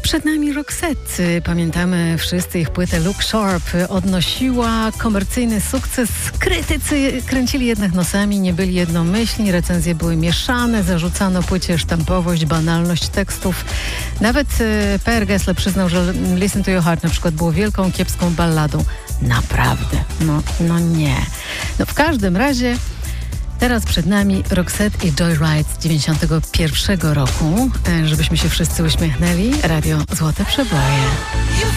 Przed nami Roxette. Pamiętamy wszyscy ich płytę Look Sharp. Odnosiła komercyjny sukces. Krytycy kręcili jednak nosami, nie byli jednomyślni. Recenzje były mieszane. Zarzucano płycie sztampowość, banalność tekstów. Nawet Per Gessle przyznał, że Listen to Your Heart na przykład było wielką, kiepską balladą. Naprawdę. No nie. No w każdym razie teraz przed nami Roxette i Joyride z 91 roku. Żebyśmy się wszyscy uśmiechnęli. Radio Złote Przeboje.